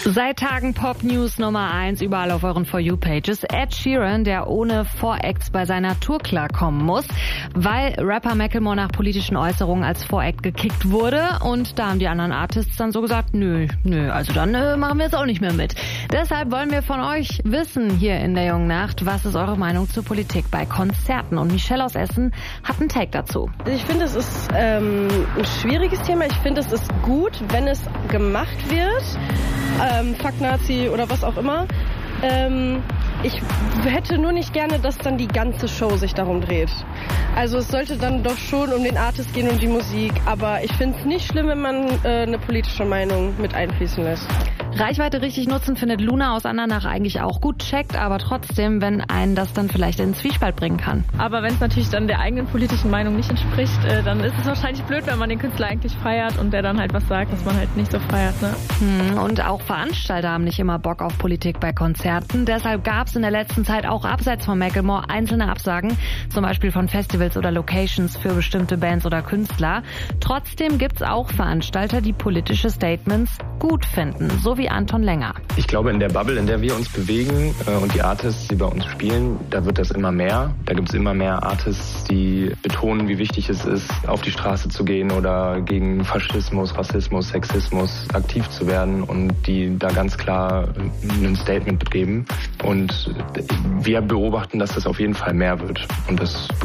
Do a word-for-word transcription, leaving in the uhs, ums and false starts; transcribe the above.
Seit Tagen Pop-News Nummer eins überall auf euren For You-Pages. Ed Sheeran, der ohne Voracts bei seiner Tour klarkommen muss, weil Rapper Macklemore nach politischen Äußerungen als Voract gekickt wurde. Und da haben die anderen Artists dann so gesagt, nö, nö, also dann äh, machen wir jetzt auch nicht mehr mit. Deshalb wollen wir von euch wissen hier in der Jungen Nacht, was ist eure Meinung zur Politik bei Konzerten? Und Michelle aus Essen hat einen Take dazu. Ich finde, es ist ähm, ein schwieriges Thema. Ich finde, es ist gut, wenn es gemacht wird. Ähm, Fuck Nazi oder was auch immer. Ähm, ich hätte nur nicht gerne, dass dann die ganze Show sich darum dreht. Also es sollte dann doch schon um den Artist gehen und die Musik, aber ich finde es nicht schlimm, wenn man äh, eine politische Meinung mit einfließen lässt. Reichweite richtig nutzen findet Luna aus Andernach eigentlich auch gut, checkt aber trotzdem, wenn einen das dann vielleicht in den Zwiespalt bringen kann. Aber wenn es natürlich dann der eigenen politischen Meinung nicht entspricht, äh, dann ist es wahrscheinlich blöd, wenn man den Künstler eigentlich feiert und der dann halt was sagt, was man halt nicht so feiert. Ne? Hm, und auch Veranstalter haben nicht immer Bock auf Politik bei Konzerten. Deshalb gab es in der letzten Zeit auch abseits von Macklemore einzelne Absagen, zum Beispiel von Festivals oder Locations für bestimmte Bands oder Künstler. Trotzdem gibt's auch Veranstalter, die politische Statements gut finden, so wie Anton Länger. Ich glaube, in der Bubble, in der wir uns bewegen äh, und die Artists, die bei uns spielen, da wird das immer mehr. Da gibt es immer mehr Artists, die betonen, wie wichtig es ist, auf die Straße zu gehen oder gegen Faschismus, Rassismus, Sexismus aktiv zu werden und die da ganz klar ein Statement geben. Und wir beobachten, dass das auf jeden Fall mehr wird. Und das